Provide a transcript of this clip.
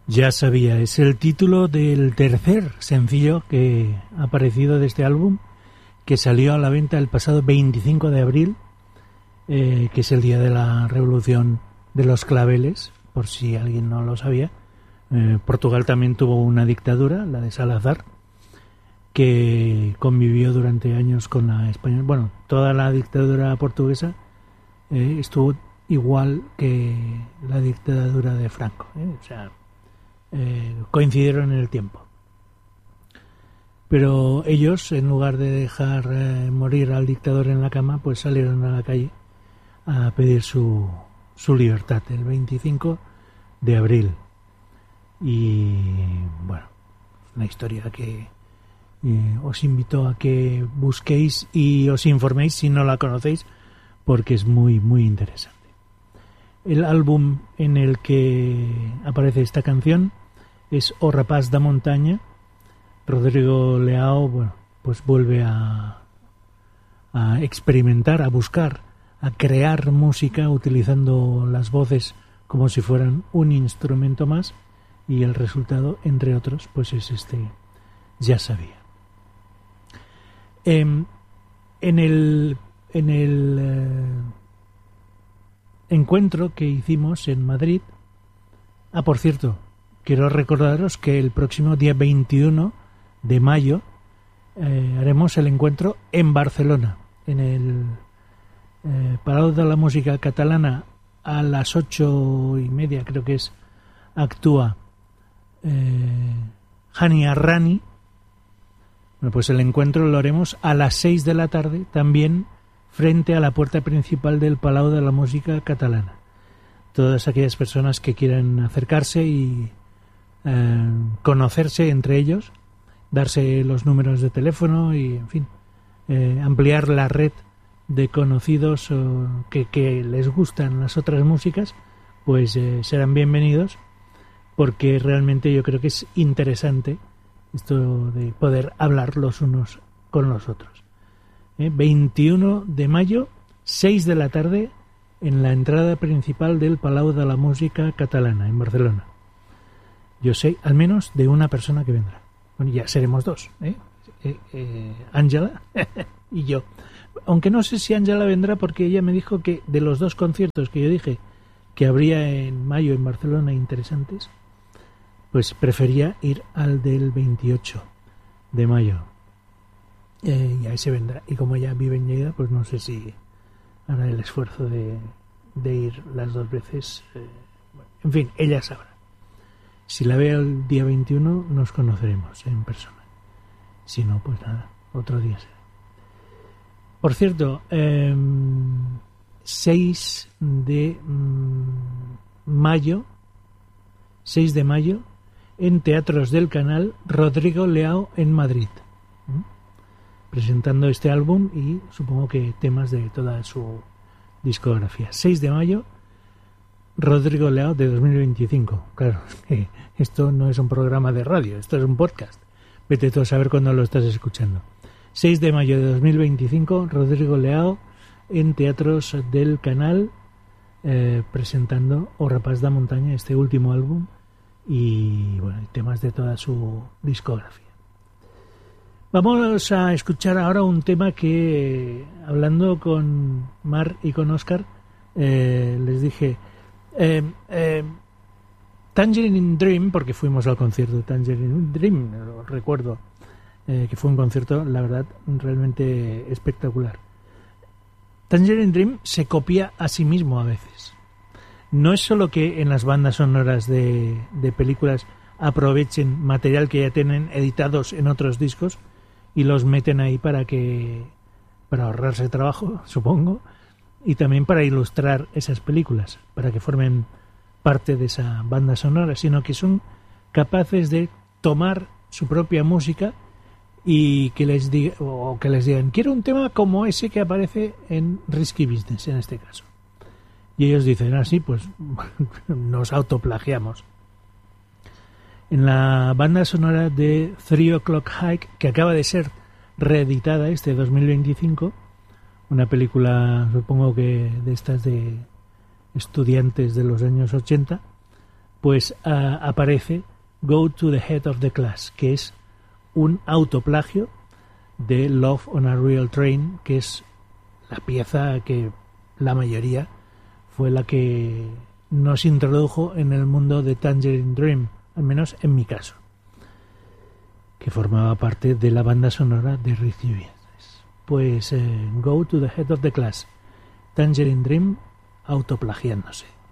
Ya sabía, es el título del tercer sencillo que ha aparecido de este álbum, que salió a la venta el pasado 25 de abril, que es el día de la Revolución de los Claveles, por si alguien no lo sabía. Portugal también tuvo una dictadura, la de Salazar, que convivió durante años con la española. Bueno, toda la dictadura portuguesa estuvo igual que la dictadura de Franco, o sea, coincidieron en el tiempo. Pero ellos, en lugar de dejar morir al dictador en la cama, pues salieron a la calle a pedir su libertad el 25 de abril. Y bueno, una historia que os invito a que busquéis y os informéis si no la conocéis, porque es muy, muy interesante. El álbum en el que aparece esta canción es O Rapaz da Montaña. Rodrigo Leao, bueno, pues vuelve a experimentar, a buscar, a crear música utilizando las voces como si fueran un instrumento más, y el resultado, entre otros, pues es este Ya Sabía. En el encuentro que hicimos en Madrid, por cierto, quiero recordaros que el próximo día 21 de mayo haremos el encuentro en Barcelona, en el Palau de la Música Catalana, a las 8:30, creo que es, actúa Hani Arrani. Bueno, pues el encuentro lo haremos a las 6 de la tarde, también frente a la puerta principal del Palau de la Música Catalana. Todas aquellas personas que quieran acercarse y conocerse entre ellos, darse los números de teléfono y, en fin, ampliar la red de conocidos que les gustan las otras músicas, pues serán bienvenidos, porque realmente yo creo que es interesante esto de poder hablar los unos con los otros. 21 de mayo, 6 de la tarde, en la entrada principal del Palau de la Música Catalana, en Barcelona. Yo sé al menos de una persona que vendrá. Bueno, ya seremos dos, Ángela y yo. Aunque no sé si Ángela vendrá, porque ella me dijo que de los dos conciertos que yo dije que habría en mayo en Barcelona interesantes, pues prefería ir al del 28 de mayo. Y a ese vendrá. Y como ella vive en Lleida, pues no sé si hará el esfuerzo de ir las dos veces. Bueno, en fin, ella sabrá. Si la veo el día 21, nos conoceremos en persona. Si no, pues nada, otro día será. Por cierto, 6 de mayo, en Teatros del Canal, Rodrigo Leao en Madrid, presentando este álbum y supongo que temas de toda su discografía. 6 de mayo, Rodrigo Leao de 2025. Claro, esto no es un programa de radio, esto es un podcast. Vete tú a saber cuándo lo estás escuchando. 6 de mayo de 2025, Rodrigo Leao en Teatros del Canal, presentando O Rapaz da Montaña, este último álbum, y bueno, temas de toda su discografía. Vamos a escuchar ahora un tema que, hablando con Mar y con Óscar, les dije Tangerine Dream, porque fuimos al concierto de Tangerine Dream, lo recuerdo, que fue un concierto, la verdad, realmente espectacular. Tangerine Dream se copia a sí mismo a veces. No es solo que en las bandas sonoras de películas aprovechen material que ya tienen editados en otros discos y los meten ahí para ahorrarse trabajo, supongo, y también para ilustrar esas películas, para que formen parte de esa banda sonora, sino que son capaces de tomar su propia música y que les digan, quiero un tema como ese que aparece en Risky Business, en este caso. Y ellos dicen, así, pues nos autoplagiamos. En la banda sonora de 3 O'Clock Hike, que acaba de ser reeditada este 2025, una película, supongo que de estas de estudiantes de los años 80, pues aparece Go to the Head of the Class, que es un autoplagio de Love on a Real Train, que es la pieza que la mayoría fue la que nos introdujo en el mundo de Tangerine Dream, al menos en mi caso, que formaba parte de la banda sonora de Refugees. Pues Go to the Head of the Class, Tangerine Dream autoplagiándose.